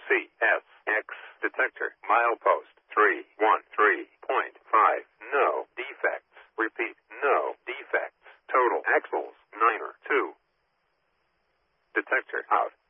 CSX detector. Milepost 313.5. No defects. Repeat, no defects. Total axles 9 or 2. Detector out.